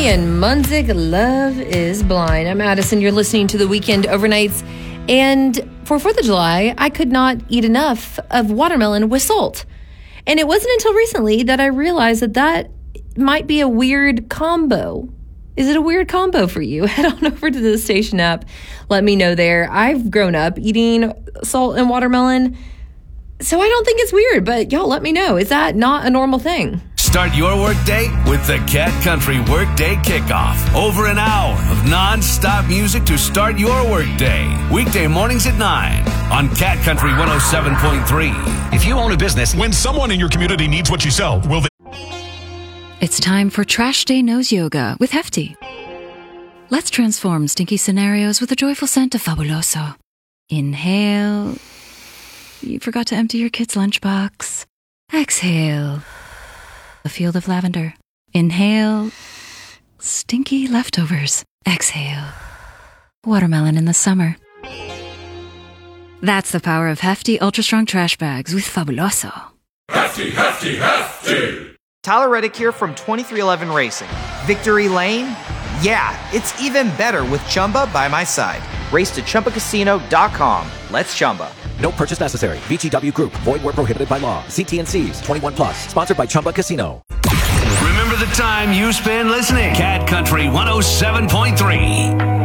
Journey and Munzik, Love is Blind. I'm Addison. You're listening to The Weekend Overnights. And for 4th of July, I could not eat enough of watermelon with salt. And it wasn't until recently that I realized that might be a weird combo. Is it a weird combo for you? Head on over to the station app. Let me know there. I've grown up eating salt and watermelon, so I don't think it's weird. But y'all, let me know. Is that not a normal thing? Start your workday with the Cat Country Workday Kickoff. Over an hour of non-stop music to start your workday. Weekday mornings at 9 on Cat Country 107.3. If you own a business, when someone in your community needs what you sell, will they... It's time for Trash Day Nose Yoga with Hefty. Let's transform stinky scenarios with a joyful scent of Fabuloso. Inhale. You forgot to empty your kid's lunchbox. Exhale. A field of lavender. Inhale. Stinky leftovers. Exhale. Watermelon in the summer. That's the power of Hefty Ultra Strong Trash Bags with Fabuloso. Hefty, Hefty, Hefty! Tyler Reddick here from 2311 Racing. Victory Lane? Yeah, it's even better with Chumba by my side. Race to ChumbaCasino.com. Let's Chumba. No purchase necessary. VGW Group. Void where prohibited by law. CT&Cs. 21 plus. Sponsored by Chumba Casino. Remember the time you spend listening. Cat Country 107.3.